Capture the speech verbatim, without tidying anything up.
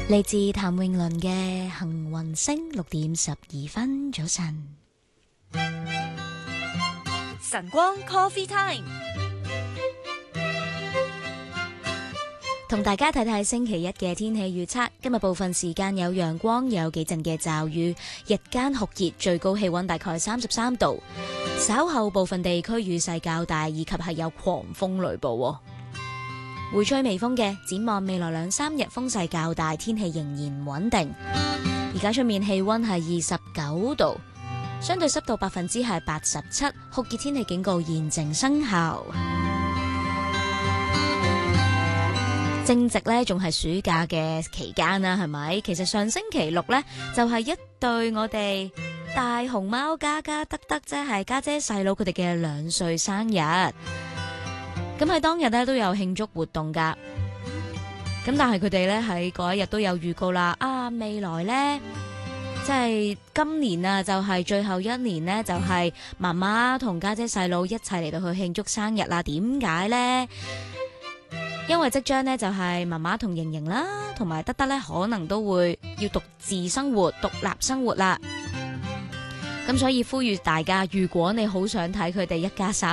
嚟自譚詠麟嘅《幸運星》，六點十二分，早晨。 晨光 Coffee Time， 同大家睇睇星期一嘅天氣預測。今日部分時間有陽光，有幾陣嘅驟雨，日間酷熱，最高氣溫大概三十三度。稍後部分地區雨勢較大，以及係有狂風雷暴。會吹微風嘅，展望未來兩三日風勢較大，天氣仍然唔穩定。而家出面氣溫係二十九度，相對濕度百分之係八十七，酷熱天氣警告現正生效。正值呢仲係暑假嘅期間啦，係咪？其實上星期六呢，就係一對我哋大熊貓家家得得，即係家姐細佬佢哋嘅兩歲生日。咁喺當日咧都有慶祝活動噶，咁但係佢哋咧喺嗰一日都有預告啦。啊，未來咧即係今年啊，就係最後一年呢，就係媽媽同家姐細佬一齊嚟到去慶祝生日啦。點解呢？因為即將呢，就係媽媽同盈盈啦，同埋德德咧可能都會要獨自生活、獨立生活啦。咁所以呼籲大家，如果你好想睇佢哋一家三